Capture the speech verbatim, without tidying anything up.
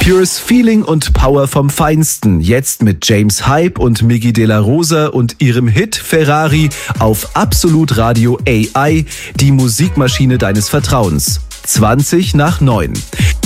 Pures Feeling und Power vom Feinsten. Jetzt mit James Hype und Miggy De La Rosa und ihrem Hit Ferrari auf Absolut Radio A I, die Musikmaschine deines Vertrauens. zwanzig nach neun.